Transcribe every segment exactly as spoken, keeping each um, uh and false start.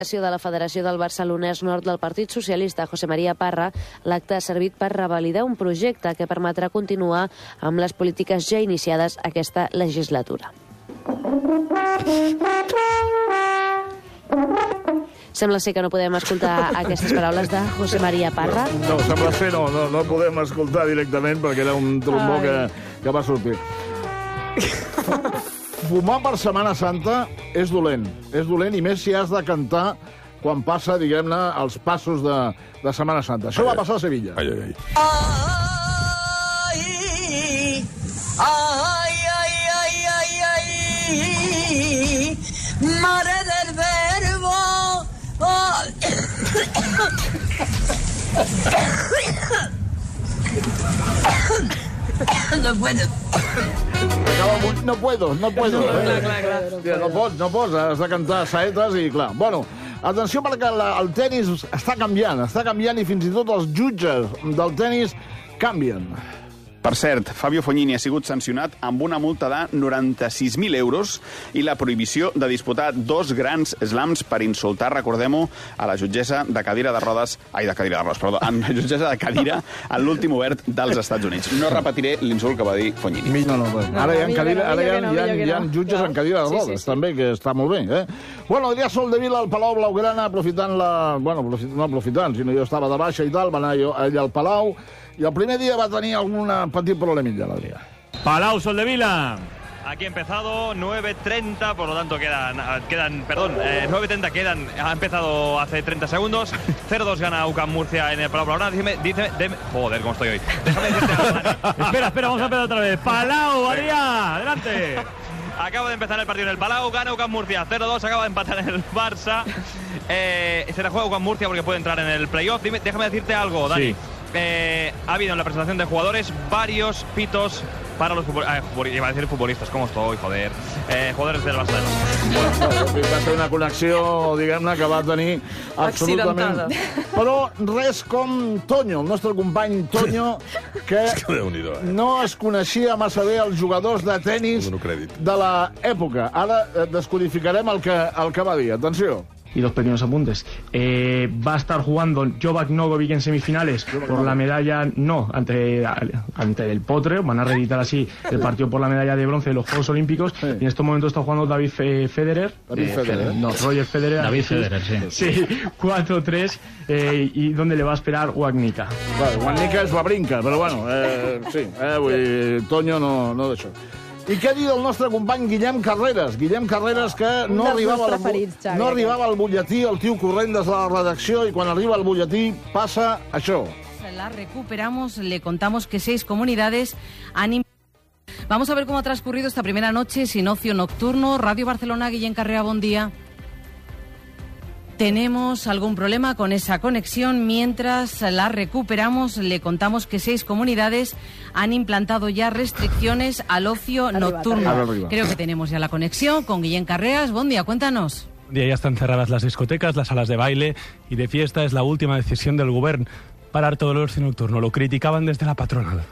de la Federació del Barcelonès Nord del Partit Socialista, José María Parra, l'acte ha servit per revalidar un projecte que permetrà continuar amb les polítiques ja iniciades aquesta legislatura. Sembla ser que no podem escoltar aquestes paraules de José María Parra. No, sembla ser no, no, no podem escoltar directament perquè era un trombó que, que va sortir. Fumar per Setmana Santa és dolent, és dolent i més si has de cantar quan passa, diguem-ne, els passos de, de Setmana Santa. Això ai, va passar a Sevilla. Ai, ai, ai. Ai, ai, ai, ai, ai, mare del verbo. No puedo. No puedo, no puedo. No, clar, clar, clar. No pots, no pots, has de cantar saetes i clar. Bueno, atenció perquè el tenis està canviant, està canviant i fins i tot els jutges del tenis canvien. Per cert, Fabio Fognini ha sigut sancionat amb una multa de noranta-sis mil euros i la prohibició de disputar dos grans slams per insultar, recordem-ho, a la jutgessa de cadira de rodes... Ai, de cadira de rodes, perdó. A la jutgessa de cadira en l'últim obert dels Estats Units. No repetiré l'insult que va dir Fognini. No, no, no. Ara hi ha, cadira, ara hi ha, hi ha, hi ha jutges en cadira de rodes, sí, sí, sí. també, que està molt bé. Eh? Bueno, Adrià Soldevila al Palau Blaugrana, aprofitant la... Bueno, no aprofitant, sinó jo estava de baixa i tal, va anar ella al Palau, y el primer día va a tener algún petit problemilla, l'Adrià. Palau Soldevila. Aquí ha empezado, nueve treinta, por lo tanto quedan, quedan perdón, eh, nueve treinta quedan, ha empezado hace treinta segundos. cero dos gana U C A M Murcia en el Palau Blaugrana. Dígame, dígame, dígame, joder, cómo estoy hoy. Déjame decirte algo, Dani. Espera, espera, vamos a empezar otra vez. Palau, Adrià, adelante. Acaba de empezar el partido en el Palau, gana U C A M Murcia cero dos, acaba de empatar en el Barça. Eh, se la juega U C A M Murcia porque puede entrar en el playoff. Dime, déjame decirte algo, Dani. Sí. Eh, ha habido en la presentación de jugadores varios pitos para los futbolistas. Eh, iba a decir futbolistas, ¿cómo estoy? Joder. Eh, jugadores del Barça. Bueno, va ser una connexió, diguem-ne, que va tenir absolutament... Però res com Toño, el nostre company Toño, que no es coneixia massa bé els jugadors de tenis de l'època. Ara descodificarem el que, el que va dir. Atenció. Y dos pequeños apuntes. Eh, va a estar jugando Novak Djokovic en semifinales por la medalla, no, ante, ante el Potre, van a reeditar así el partido por la medalla de bronce de los Juegos Olímpicos, sí. Y en estos momentos está jugando David Federer, David eh, Federer. no, Roger Federer, David Federer, sí. Sí, cuatro tres, eh, y donde le va a esperar Wawrinka. Bueno, Wawrinka és Wawrinka, però bueno, eh, sí, eh, vull dir, Toño no, no d'això. I què dir del nostre company Guillem Carreras? Guillem Carreras, que no arribava, al, no arribava al butlletí, el tio corrent des de la redacció, i quan arriba al butlletí passa això. La recuperamos, le contamos que seis comunidades han... Vamos a ver cómo ha transcurrido esta primera noche sin ocio nocturno. Radio Barcelona, Guillem Carrera, buen día. Tenemos algún problema con esa conexión. Mientras la recuperamos, le contamos que seis comunidades han implantado ya restricciones al ocio arriba, nocturno. Arriba, arriba. Creo que tenemos ya la conexión con Guillem Carreras. Buen día, cuéntanos. Buen día, ya están cerradas las discotecas, las salas de baile y de fiesta. Es la última decisión del Govern parar todo el ocio nocturno. Lo criticaban desde la patronal.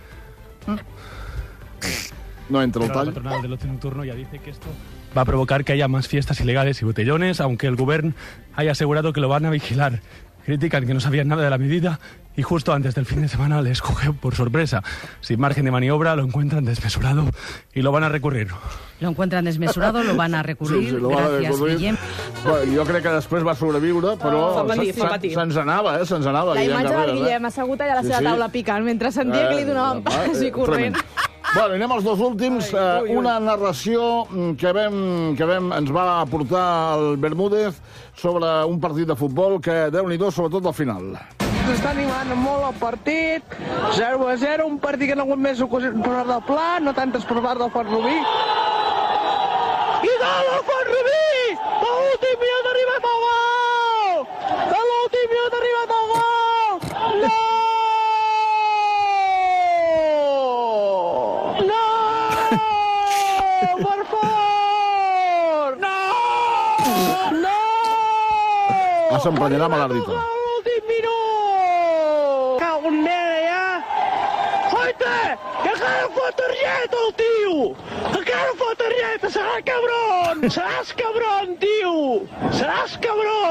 No entra el tall. La patronal del ocio nocturno ya dice que esto va a provocar que haya más fiestas ilegales y botellones, aunque el Govern haya asegurado que lo van a vigilar. Critican que no sabían nada de la medida y justo antes del fin de semana les coge por sorpresa. Sin margen de maniobra, lo encuentran desmesurado y lo van a recurrir. Lo encuentran desmesurado, lo van a recurrir. Sí, sí, lo Gràcies, recurrir. Guillem. Bueno, jo crec que després va sobreviure, però oh, se'ns anava, eh? Se'ns anava. La Guillem imatge Carreras, del Guillem eh? assegut allà a la seva sí, sí. taula picant, mentre sentia eh, que li donaven eh, pas i corrent. Tremend. Bueno, anem als dos últims. Ai, ui, ui. Una narració que, vam, que vam, ens va aportar el Bermúdez sobre un partit de futbol que, Déu-n'hi-do, sobretot al final. S'està animant molt el partit, zero a zero, un partit que no ha hagut més ocasions per part del Pla, no tantes per part del Font-rubí. I gol del Font-rubí! De l'últim minut arribem al gol! De l'últim minut arribem al gol! No! No! Per favor! No! No! Ah, s'emprenyarà amb l'àrbitre. L'últim minut! Cago en negre, ja! Hoy targeta! Que encara fa targeta, el tio! Encara fa targeta, serà cabron! Seràs cabron, tio! Seràs cabron!